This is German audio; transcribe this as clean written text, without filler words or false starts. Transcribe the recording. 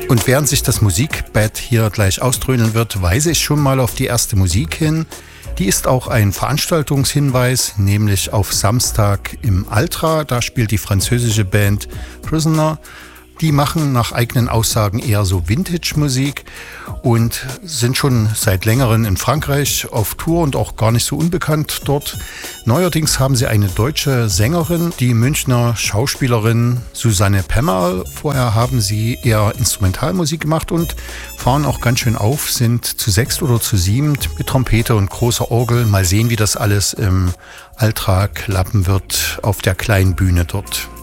Und während sich das Musikbett hier gleich ausdröhnen wird, weise ich schon mal auf die erste Musik hin. Die ist auch ein Veranstaltungshinweis, nämlich auf Samstag im Altra. Da spielt die französische Band Prisoner. Die machen nach eigenen Aussagen eher so Vintage-Musik und sind schon seit längerem in Frankreich auf Tour und auch gar nicht so unbekannt dort. Neuerdings haben sie eine deutsche Sängerin, die Münchner Schauspielerin Susanne Pemmerl. Vorher haben sie eher Instrumentalmusik gemacht und fahren auch ganz schön auf, sind zu 6 oder zu 7 mit Trompete und großer Orgel. Mal sehen, wie das alles im Altra klappen wird auf der kleinen Bühne dort.